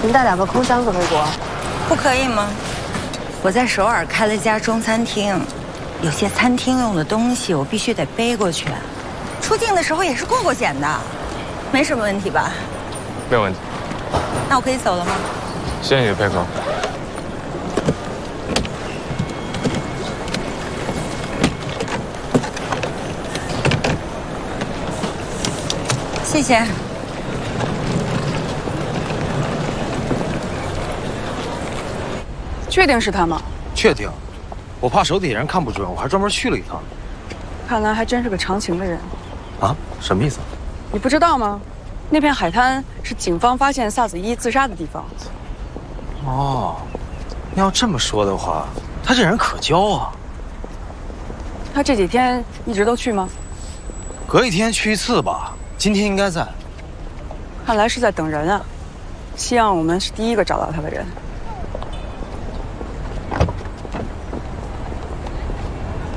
您带2个空箱子回国， 不可以吗？我在首尔开了家中餐厅，有些餐厅用的东西我必须得背过去。出境的时候也是过检的，没什么问题吧？ 没有问题。 那我可以走了吗？ 谢谢你的配合。 谢谢。 确定是他吗？ 确定，我怕手底下人看不准，我还专门去了一趟。 看来还真是个长情的人。 啊？什么意思？ 你不知道吗？那片海滩是警方发现萨子伊自杀的地方。 哦，要这么说的话，他这人可交啊。 他这几天一直都去吗？ 隔一天去一次吧。今天应该在。 看来是在等人啊。希望我们是第一个找到他的人。